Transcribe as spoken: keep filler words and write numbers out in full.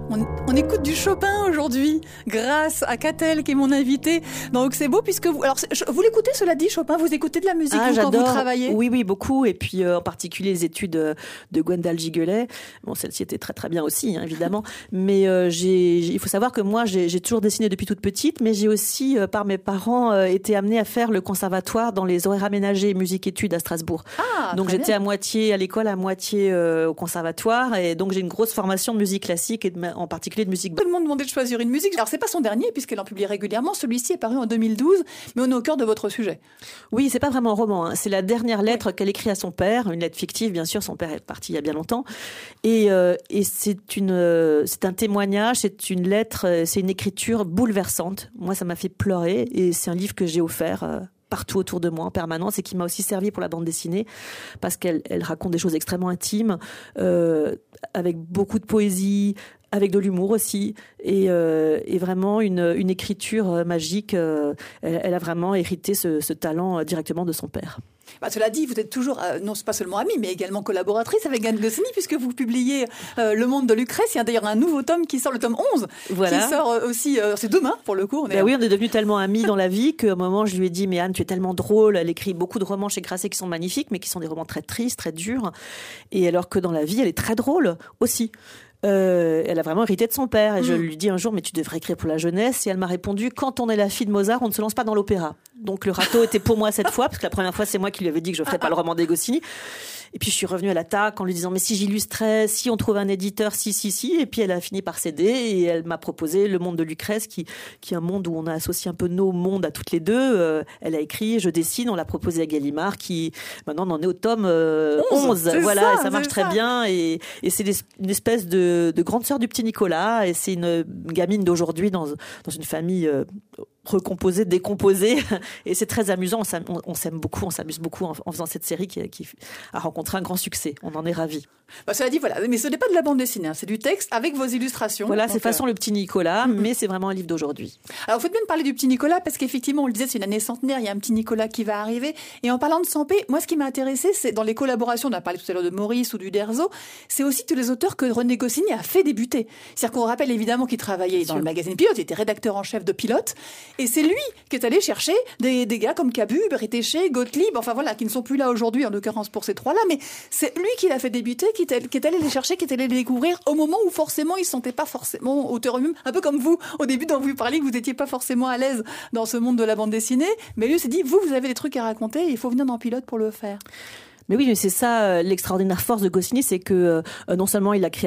On, on écoute du Chopin aujourd'hui, grâce à Catel qui est mon invité. Donc c'est beau puisque vous, alors vous l'écoutez, cela dit, Chopin, vous écoutez de la musique ah, vous, quand vous j'adore. travaillez? Oui, oui, beaucoup. Et puis euh, en particulier les études de Gwendal Giguelet. Bon, celle-ci était très très bien aussi, hein, évidemment. Mais euh, j'ai, j'ai, il faut savoir que moi, j'ai, j'ai toujours dessiné depuis toute petite, mais j'ai aussi, euh, par mes parents, euh, été amenée à faire le conservatoire dans les horaires aménagés musique-études à Strasbourg. Ah, donc j'étais bien. à moitié à l'école, à moitié euh, au conservatoire, et donc j'ai une grosse formation de musique classique et de, en particulier de musique. Tout le monde demandait de choisir une musique. Alors c'est pas son dernier puisqu'elle en publie régulièrement. Celui-ci est paru en deux mille douze, mais on est au cœur de votre sujet. Oui, c'est pas vraiment un roman. Hein. C'est la dernière lettre oui. qu'elle écrit à son père, une lettre fictive, bien sûr. Son père est parti il y a bien longtemps, et, euh, et c'est une, euh, c'est un témoignage, c'est une lettre, euh, c'est une écriture bouleversante. Moi, ça m'a fait pleurer, et c'est un livre que j'ai offert. Euh, partout autour de moi en permanence et qui m'a aussi servi pour la bande dessinée parce qu'elle elle raconte des choses extrêmement intimes euh, avec beaucoup de poésie, avec de l'humour aussi et, euh, et vraiment une, une écriture magique. Euh, elle, elle a vraiment hérité ce, ce talent directement de son père. Bah, cela dit, vous êtes toujours, euh, non pas seulement amie, mais également collaboratrice avec Anne Goscinny, puisque vous publiez euh, Le Monde de Lucrèce. Il y a d'ailleurs un nouveau tome qui sort, le tome onze, voilà. qui sort euh, aussi, euh, c'est demain pour le coup. On est ben oui, on est devenus tellement amis dans la vie qu'à un moment, je lui ai dit, mais Anne, tu es tellement drôle. Elle écrit beaucoup de romans chez Grasset qui sont magnifiques, mais qui sont des romans très tristes, très durs. Et alors que dans la vie, elle est très drôle aussi. Euh, elle a vraiment hérité de son père et mmh. je lui dis un jour mais tu devrais écrire pour la jeunesse et elle m'a répondu quand on est la fille de Mozart on ne se lance pas dans l'opéra. Donc le râteau était pour moi cette fois parce que la première fois c'est moi qui lui avais dit que je ne ferais pas le roman des Goscinny et puis je suis revenue à l'attaque en lui disant mais si j'illustrais, si on trouve un éditeur, si si si et puis elle a fini par céder et elle m'a proposé Le Monde de Lucrèce qui, qui est un monde où on a associé un peu nos mondes à toutes les deux. Euh, elle a écrit Je dessine, on l'a proposé à Gallimard qui maintenant on en est au tome euh, onze, onze. Voilà, ça, et ça marche très ça. bien et, et c'est une espèce de de grande sœur du petit Nicolas et c'est une gamine d'aujourd'hui dans, dans une famille euh, recomposée, décomposée et c'est très amusant, on, on, on s'aime beaucoup, on s'amuse beaucoup en, en faisant cette série qui, qui a rencontré un grand succès, on en est ravis. Bah, cela dit, voilà, mais ce n'est pas de la bande dessinée, hein, c'est du texte avec vos illustrations. Voilà, donc, c'est façon euh... le petit Nicolas, mm-hmm. mais c'est vraiment un livre d'aujourd'hui. Alors, vous faites bien de parler du petit Nicolas parce qu'effectivement, on le disait, c'est une année centenaire, il y a un petit Nicolas qui va arriver. Et en parlant de Sampé, moi, ce qui m'a intéressé, c'est dans les collaborations, on a parlé tout à l'heure de Maurice ou du Derzo, c'est aussi tous les auteurs que René Goscinny a fait débuter. C'est-à-dire qu'on rappelle évidemment qu'il travaillait dans le magazine Pilote, il était rédacteur en chef de Pilote, et c'est lui qui est allé chercher des, des gars comme Cabu, Bretéché, Gottlieb, enfin voilà, qui ne sont plus là aujourd'hui, en l'occurrence pour ces trois-là, mais c'est lui qui l'a fait débuter, qui est, qui est allé les chercher, qui est allé les découvrir au moment où forcément ils ne se sentaient pas forcément auteur eux-mêmes, un peu comme vous, au début dont vous parliez que vous n'étiez pas forcément à l'aise dans ce monde de la bande dessinée, mais lui s'est dit, vous, vous avez des trucs à raconter, il faut venir dans Pilote pour le faire. Mais oui, mais c'est ça, euh, l'extraordinaire force de Goscinny, c'est que euh, non seulement il a créé